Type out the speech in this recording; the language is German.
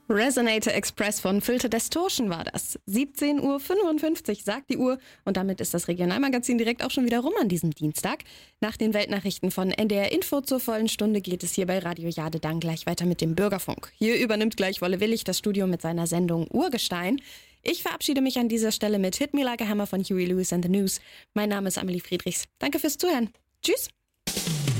Resonator Express von Filter Distortion war das. 17:55 Uhr sagt die Uhr und damit ist das Regionalmagazin direkt auch schon wieder rum an diesem Dienstag. Nach den Weltnachrichten von NDR Info zur vollen Stunde geht es hier bei Radio Jade dann gleich weiter mit dem Bürgerfunk. Hier übernimmt gleich Wolle Willig das Studio mit seiner Sendung Urgestein. Ich verabschiede mich an dieser Stelle mit Hit Me Like a Hammer von Huey Lewis and the News. Mein Name ist Amelie Friedrichs. Danke fürs Zuhören. Tschüss.